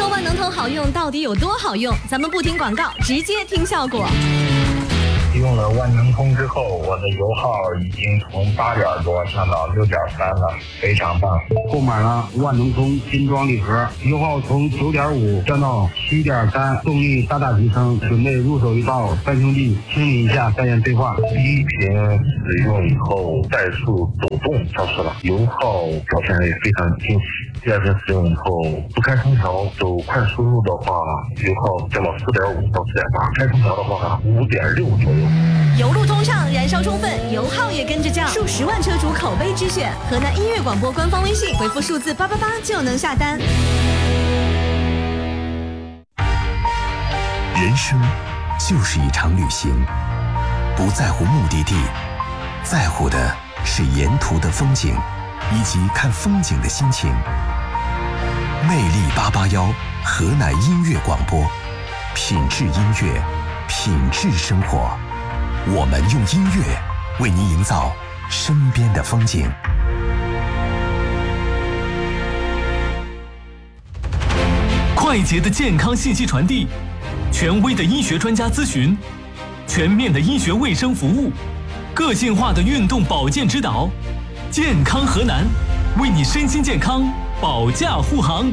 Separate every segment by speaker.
Speaker 1: 说万能通好用到底有多好用？咱们不听广告，直接听效果。
Speaker 2: 用了万能通之后，我的油耗已经从8点多降到6.3了，非常棒。
Speaker 3: 购买了万能通精装礼盒，油耗从9.5降到7.3，动力大大提升。准备入手一道三兄弟清理一下单元催化。
Speaker 2: 第一瓶使用以后，怠速抖动消失了，油耗表现也非常惊喜。第二瓶使用以后，不开空调走快输入的话，油耗降到4.5到4.8，开空调的话5.6左右。
Speaker 1: 油路通畅，燃烧充分，油耗也跟着降，数10万车主口碑之选。河南音乐广播官方微信回复数字888就能下单。
Speaker 4: 人生就是一场旅行，不在乎目的地，在乎的是沿途的风景以及看风景的心情。魅力881，河南音乐广播，品质音乐，品质生活。我们用音乐为您营造身边的风景。
Speaker 5: 快捷的健康信息传递，权威的医学专家咨询，全面的医学卫生服务，个性化的运动保健指导。健康河南，为你身心健康保驾护航。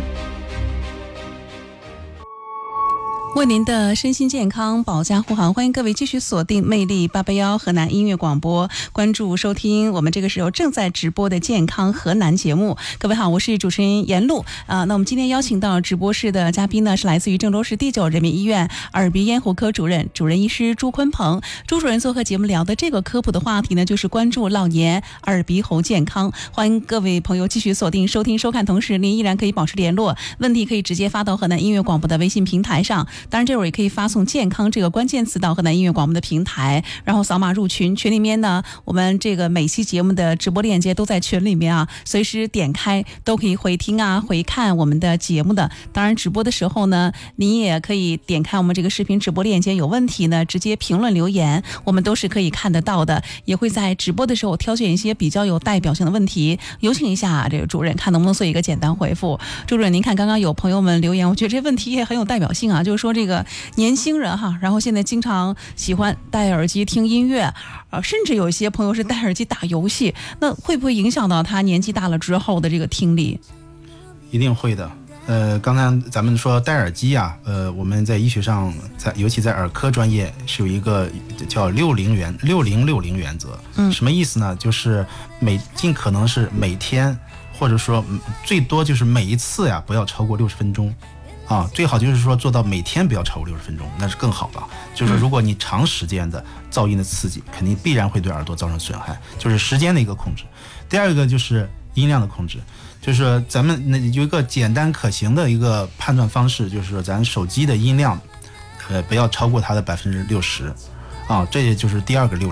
Speaker 6: 为您的身心健康保驾护航，欢迎各位继续锁定魅力881河南音乐广播，关注收听我们这个时候正在直播的健康河南节目。各位好，我是主持人严露那我们今天邀请到直播室的嘉宾呢，是来自于郑州市第9人民医院耳鼻咽喉科主任医师朱坤鹏。朱主任做客节目聊的这个科普的话题呢，就是关注老年耳鼻喉健康。欢迎各位朋友继续锁定收听收看，同时您依然可以保持联络，问题可以直接发到河南音乐广播的微信平台上。当然这会儿也可以发送健康这个关键词到河南音乐广播的平台，然后扫码入群。群里面呢，我们这个每期节目的直播链接都在群里面随时点开都可以回听回看我们的节目的。当然直播的时候呢，您也可以点开我们这个视频直播链接，有问题呢直接评论留言，我们都是可以看得到的，也会在直播的时候挑选一些比较有代表性的问题，有请一下这个主任看能不能做一个简单回复。朱主任，您看刚刚有朋友们留言，我觉得这问题也很有代表性就是说这个年轻人然后现在经常喜欢戴耳机听音乐甚至有一些朋友是戴耳机打游戏，那会不会影响到他年纪大了之后的这个听力？
Speaker 7: 一定会的。刚才咱们说戴耳机我们在医学上，尤其在耳科专业是有一个叫6060原则。什么意思呢？就是尽可能是每天，或者说最多就是每一次不要超过60分钟。最好就是说做到每天不要超过60分钟，那是更好了。就是如果你长时间的噪音的刺激，肯定必然会对耳朵造成损害，就是时间的一个控制。第二个就是音量的控制，就是咱们有一个简单可行的一个判断方式，就是说咱手机的音量不要超过它的60%这也就是第二个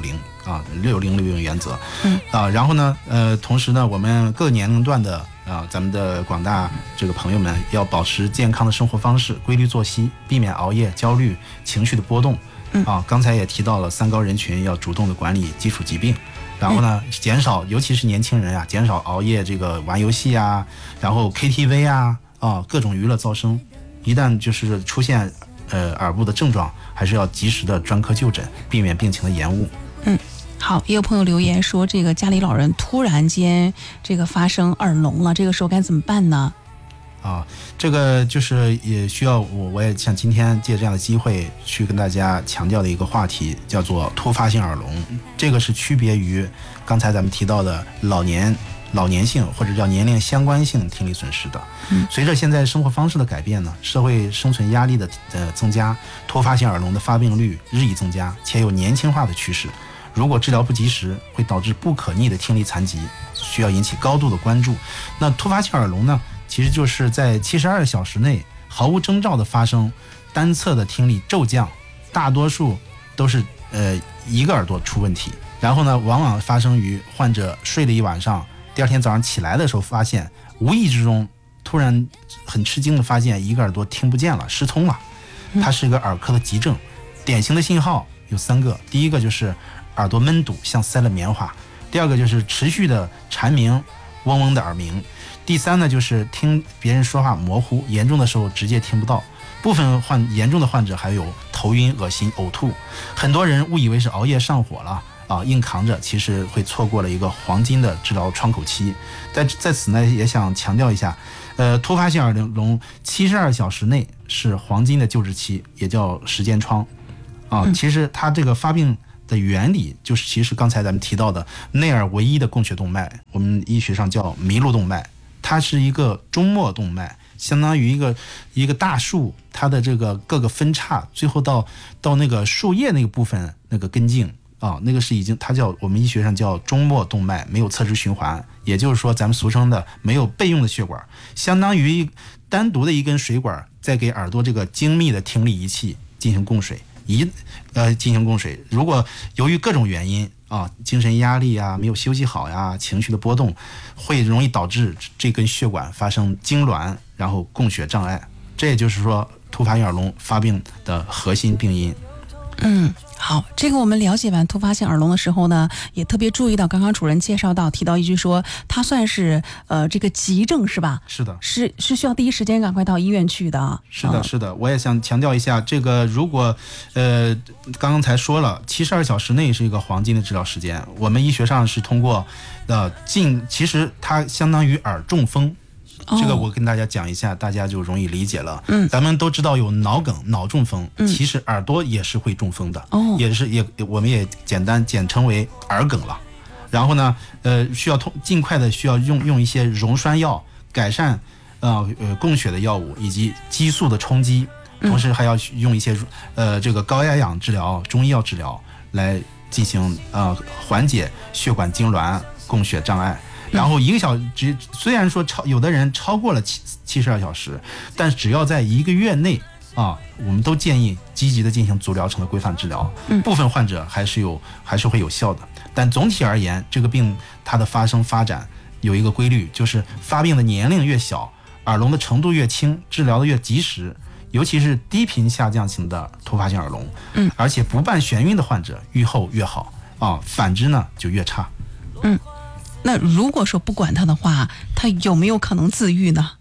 Speaker 7: 60原则。然后呢同时呢，我们各年龄段的咱们的广大这个朋友们要保持健康的生活方式，规律作息，避免熬夜、焦虑、情绪的波动。刚才也提到了3高人群要主动的管理基础疾病，然后呢减少，尤其是年轻人减少熬夜这个玩游戏然后 KTV 各种娱乐噪声，一旦就是出现耳部的症状，还是要及时的专科就诊，避免病情的延误。
Speaker 6: 好，也有朋友留言说，这个家里老人突然间这个发生耳聋了，这个时候该怎么办呢？
Speaker 7: 这个就是也需要我也像今天借这样的机会去跟大家强调的一个话题，叫做突发性耳聋。这个是区别于刚才咱们提到的老年性或者叫年龄相关性听力损失的。随着现在生活方式的改变呢，社会生存压力的增加，突发性耳聋的发病率日益增加，且有年轻化的趋势。如果治疗不及时，会导致不可逆的听力残疾，需要引起高度的关注。那突发性耳聋呢，其实就是在72小时内毫无征兆的发生单侧的听力骤降，大多数都是一个耳朵出问题，然后呢往往发生于患者睡了一晚上，第二天早上起来的时候发现无意之中突然很吃惊的发现一个耳朵听不见了，失聪了。它是一个耳科的急症，典型的信号有3个。第一个就是耳朵闷堵，像塞了棉花；第二个就是持续的蝉鸣，嗡嗡的耳鸣； 第三呢，就是听别人说话模糊，严重的时候直接听不到。部分严重的患者还有头晕、恶心、呕吐。很多人误以为是熬夜上火了啊，硬扛着，其实会错过了一个黄金的治疗窗口期。在此呢，也想强调一下，突发性耳聋72小时内是黄金的救治期，也叫时间窗啊。其实它这个发病的原理就是，其实刚才咱们提到的内耳唯一的供血动脉，我们医学上叫麋鹿动脉，它是一个中末动脉，相当于一个大树，它的这个各个分叉，最后到那个树叶那个部分那个根茎啊，那个是它叫我们医学上叫中末动脉，没有侧支循环，也就是说咱们俗称的没有备用的血管，相当于单独的一根水管在给耳朵这个精密的听力仪器进行供水。如果由于各种原因啊，精神压力啊，没有休息好呀，情绪的波动，会容易导致这根血管发生痉挛，然后供血障碍。这也就是说突发性耳聋发病的核心病因。
Speaker 6: 好，这个我们了解完突发性耳聋的时候呢，也特别注意到刚刚主任介绍到提到一句说，它算是这个急症是吧？
Speaker 7: 是的，
Speaker 6: 是需要第一时间赶快到医院去的。
Speaker 7: 是的，我也想强调一下，这个如果刚才说了72小时内是一个黄金的治疗时间，我们医学上是通过其实它相当于耳中风。这个我跟大家讲一下，大家就容易理解了。咱们都知道有脑梗、脑中风，其实耳朵也是会中风的，我们也简称为耳梗了。然后呢，需要尽快的需要用一些溶栓药改善供血的药物以及激素的冲击，同时还要用一些这个高压氧治疗、中医药治疗来进行缓解血管痉挛、供血障碍。然后1个小时，虽然说有的人超过了72小时，但只要在1个月内啊，我们都建议积极的进行足疗程的规范治疗。部分患者还是会有效的，但总体而言，这个病它的发展有一个规律，就是发病的年龄越小，耳聋的程度越轻，治疗的越及时。尤其是低频下降型的突发性耳聋，而且不伴眩晕的患者，愈后越好啊，反之呢就越差。
Speaker 6: 那如果说不管它的话，它有没有可能自愈呢？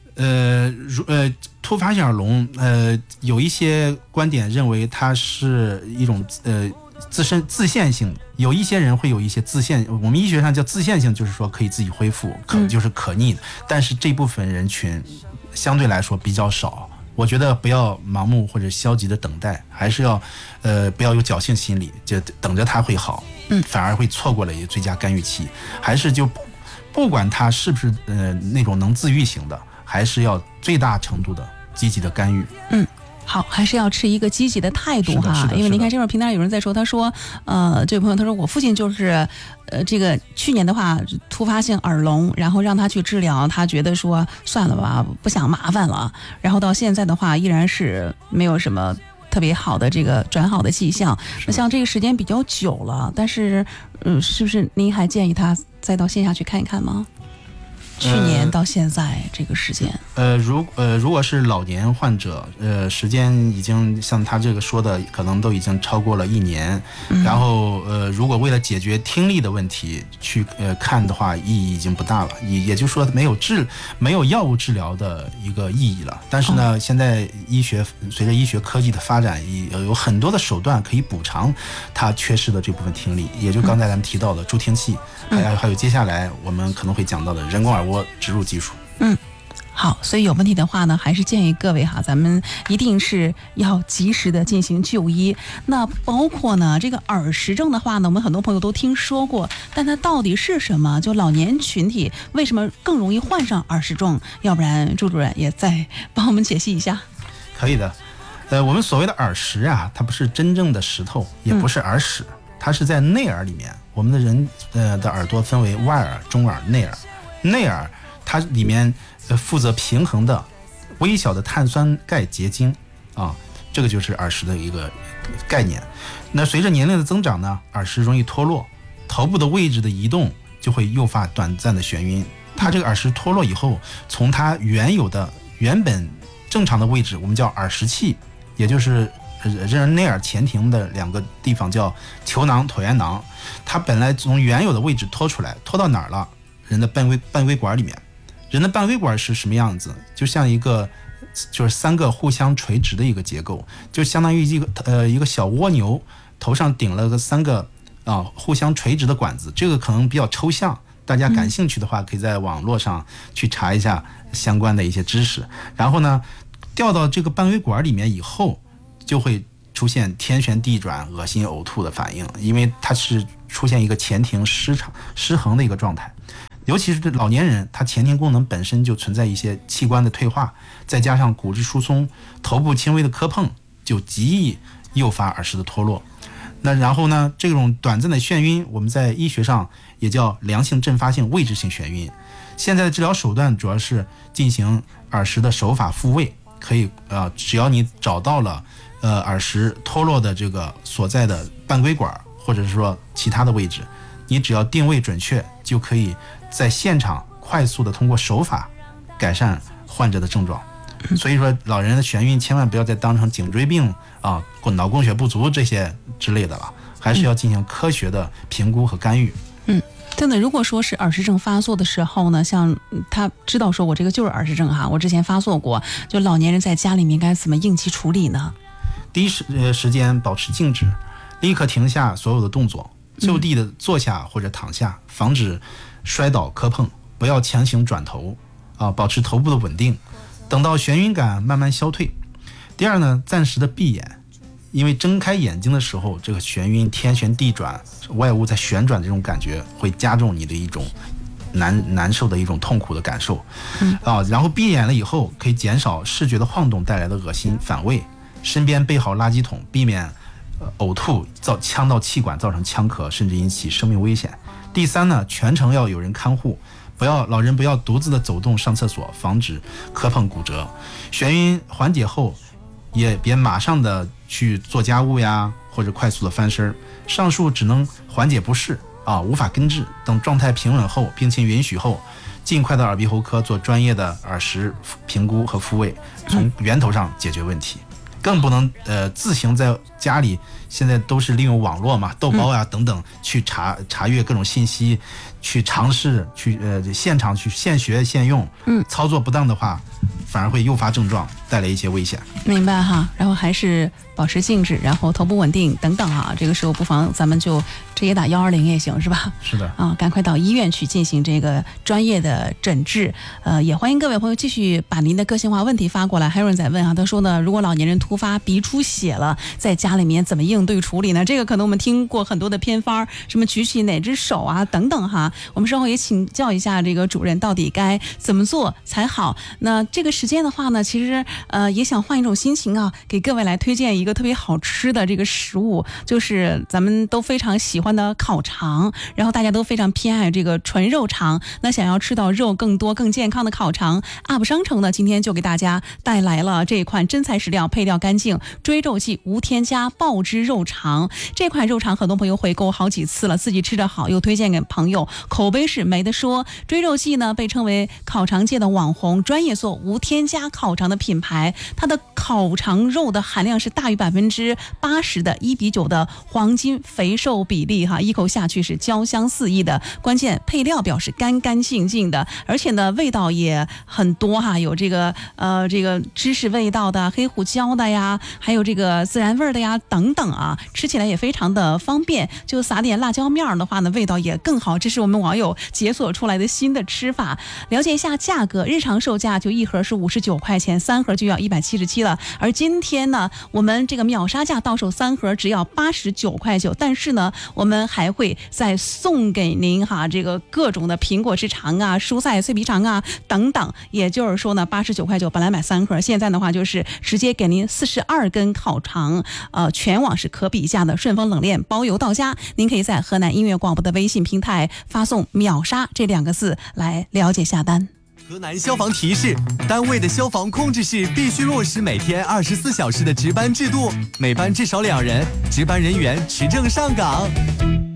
Speaker 7: 突发性耳聋，有一些观点认为它是一种自限性，有一些人会有一些我们医学上叫自限性，就是说可以自己恢复，就是可逆的。但是这部分人群相对来说比较少。我觉得不要盲目或者消极的等待，还是要不要有侥幸心理，就等着它会好，反而会错过了一个最佳干预期。还是就不管它是不是那种能自愈型的，还是要最大程度的积极的干预。
Speaker 6: 好，还是要持一个积极的态度哈，因为您看这会儿平台有人在说，他说，这位朋友他说我父亲就是，这个去年的话突发性耳聋，然后让他去治疗，他觉得说算了吧，不想麻烦了，然后到现在的话依然是没有什么特别好的这个转好的迹象。那像这个时间比较久了，但是是不是您还建议他再到线下去看一看吗？去年到现在这个时间，
Speaker 7: 如果是老年患者，时间已经像他这个说的，可能都已经超过了1年。然后如果为了解决听力的问题去看的话，意义已经不大了，也就是说没有药物治疗的一个意义了。但是呢，现在随着医学科技的发展，有很多的手段可以补偿他缺失的这部分听力，也就刚才咱们提到的助听器，还有接下来我们可能会讲到的人工耳蜗植入技术。
Speaker 6: 好，所以有问题的话呢，还是建议各位哈，咱们一定是要及时的进行就医。那包括呢，这个耳石症的话呢，我们很多朋友都听说过，但它到底是什么？就老年群体为什么更容易患上耳石症？要不然朱主任也再帮我们解析一下。
Speaker 7: 可以的，我们所谓的耳石啊，它不是真正的石头，也不是耳屎，它是在内耳里面。我们的人的耳朵分为外耳、中耳、内耳。内耳它里面负责平衡的微小的碳酸钙结晶啊，这个就是耳石的一个概念。那随着年龄的增长呢，耳石容易脱落，头部的位置的移动就会诱发短暂的眩晕。它这个耳石脱落以后，从它原本正常的位置，我们叫耳石器，也就是内耳前庭的2个地方叫球囊、椭圆囊，它本来从原有的位置拖出来，拖到哪儿了？人的半规管里面， 人的半规管是什么样子？就像就是3个互相垂直的一个结构，就相当于一个小蜗牛头上顶了个3个互相垂直的管子，这个可能比较抽象，大家感兴趣的话可以在网络上去查一下相关的一些知识。然后呢，掉到这个半规管里面以后，就会出现天旋地转、恶心呕吐的反应，因为它是出现一个前庭失衡的一个状态。尤其是老年人，他前庭功能本身就存在一些器官的退化，再加上骨质疏松、头部轻微的磕碰，就极易诱发耳石的脱落。那然后呢，这种短暂的眩晕，我们在医学上也叫良性阵发性位置性眩晕。现在的治疗手段主要是进行耳石的手法复位，可以只要你找到了耳石脱落的这个所在的半规管，或者是说其他的位置，你只要定位准确，就可以在现场快速的通过手法改善患者的症状。所以说老人的眩晕千万不要再当成颈椎病脑供血不足这些之类的了，还是要进行科学的评估和干预。
Speaker 6: 真的，如果说是耳石症发作的时候呢，像他知道说我这个就是耳石症哈，我之前发作过，就老年人在家里面该怎么应急处理呢？
Speaker 7: 第一时间保持静止，立刻停下所有的动作，就地的坐下或者躺下，防止摔倒磕碰，不要强行转头保持头部的稳定，等到眩晕感慢慢消退。第二呢，暂时的闭眼，因为睁开眼睛的时候，这个眩晕天旋地转，外物在旋转，这种感觉会加重你的一种难受的一种痛苦的感受。然后闭眼了以后，可以减少视觉的晃动带来的恶心反胃，身边备好垃圾桶，避免呕吐呛到气管，造成呛咳，甚至引起生命危险。第三呢，全程要有人看护，老人不要独自的走动上厕所，防止磕碰骨折。眩晕缓解后，也别马上的去做家务呀，或者快速的翻身，上述只能缓解不适无法根治。等状态平稳后，病情允许后，尽快到耳鼻喉科做专业的耳石评估和复位，从源头上解决问题。更不能自行在家里，现在都是利用网络嘛，豆包呀等等，去查阅各种信息，去尝试去现场去现学现用，操作不当的话，反而会诱发症状，带来一些危险。
Speaker 6: 明白哈，然后还是保持静止，然后头部稳定等等啊，这个时候不妨咱们就直接打120也行，是吧？
Speaker 7: 是的
Speaker 6: 赶快到医院去进行这个专业的诊治。也欢迎各位朋友继续把您的个性化问题发过来。还有人在问他说呢，如果老年人突发鼻出血了，在家里面怎么应对处理呢？这个可能我们听过很多的偏方，什么举起哪只手啊等等哈。我们稍后也请教一下这个主任，到底该怎么做才好？那这个时间的话呢，其实也想换一种心情给各位来推荐一个特别好吃的这个食物，就是咱们都非常喜欢的烤肠，然后大家都非常偏爱这个纯肉肠。那想要吃到肉更多更健康的烤肠，UP商城呢今天就给大家带来了这款真材实料、配料干净、追肉剂无添加爆汁肉肠。这款肉肠很多朋友回购好几次了，自己吃着好，又推荐给朋友，口碑是没得说。追肉剂呢被称为烤肠界的网红，专业做无添加烤肠的品牌，它的烤肠肉的含量是大于80%的1:9的黄金肥瘦比例一口下去是焦香四溢的。关键配料表示干干净净的，而且呢味道也很多有这个芝士味道的、黑胡椒的呀，还有这个孜然味的呀等等吃起来也非常的方便，就撒点辣椒面的话呢，味道也更好。这是我们网友解锁出来的新的吃法。了解一下价格，日常售价就一盒是59块钱，3盒就要177了。而今天呢，我们这个秒杀价到手3盒只要89块9，但是呢，我们还会再送给您这个各种的苹果汁肠蔬菜脆皮肠等等。也就是说呢，89块9本来买3盒，现在的话就是直接给您42根烤肠，全网是可比价的，顺丰冷链包邮到家。您可以在河南音乐广播的微信平台发送秒杀这2个字来了解下单。
Speaker 8: 河南消防提示：单位的消防控制室必须落实每天24小时的值班制度，每班至少2人，值班人员持证上岗。